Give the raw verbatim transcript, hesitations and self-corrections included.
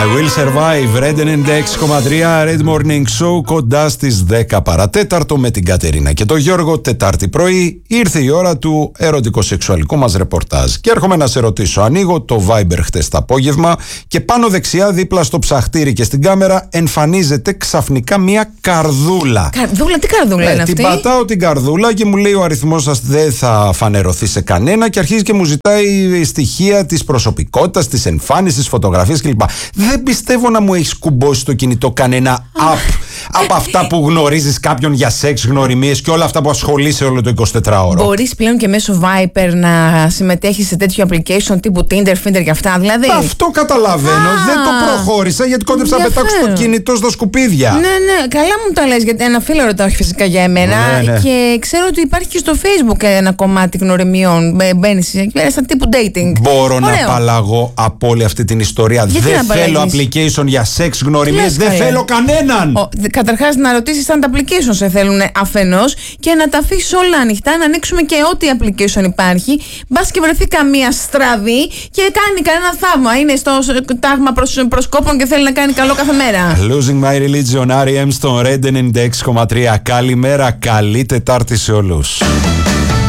I will survive, Red ενενήντα έξι κόμμα τρία, Red Morning Show, κοντά στις δέκα παρατέταρτο με την Κατερίνα και τον Γιώργο. Τετάρτη πρωί ήρθε η ώρα του ερωτικο-σεξουαλικού μας ρεπορτάζ. Και έρχομαι να σε ρωτήσω, ανοίγω το Viber χτες το απόγευμα και πάνω δεξιά δίπλα στο ψαχτήρι και στην κάμερα εμφανίζεται ξαφνικά μια καρδούλα. Καρδούλα, τι καρδούλα ε, είναι αυτή? Την πατάω την καρδούλα και μου λέει ο αριθμός σας δεν θα φανερωθεί σε κανένα και αρχίζει και μου ζητάει στοιχεία της προσωπικότητας, της εμφάνισης, της φωτογραφίας κλπ. Δεν πιστεύω να μου έχεις κουμπώσει στο κινητό κανένα app από αυτά που γνωρίζεις κάποιον για σεξ, γνωριμίες και όλα αυτά που ασχολείσαι όλο το εικοσιτετράωρο. Μπορείς πλέον και μέσω Viper να συμμετέχεις σε τέτοιο application τύπου Tinder, Finder και αυτά, δηλαδή? Αυτό καταλαβαίνω. Α, δεν το προχώρησα γιατί κόντεψα να πετάξω το κινητό στα σκουπίδια. Ναι, ναι, καλά μου το λες, γιατί ένα φίλο ρωτάω φυσικά για εμένα. Ναι, ναι. Και ξέρω ότι υπάρχει και στο Facebook ένα κομμάτι γνωριμιών. Μπαίνεις σαν τύπου dating. Μπορώ Ωραίο. να απαλλαγώ από όλη αυτή την ιστορία. Γιατί δεν να θέλω απαλλαγείς? application για σεξ, γνωριμίες. Δεν καλέ? θέλω κανέναν. Ο, καταρχάς να ρωτήσεις αν τα application σε θέλουν αφενός και να τα αφήσεις όλα ανοιχτά, να ανοίξουμε και ό,τι application υπάρχει. Μπας και βρεθεί καμία στραβή και κάνει κανένα θαύμα. Είναι στο τάγμα προς, προσκόπων και θέλει να κάνει καλό κάθε μέρα. Losing My Religion, αρ ι εμ στον Red ενενήντα έξι κόμμα τρία. Καλημέρα, καλή Τετάρτη σε όλους.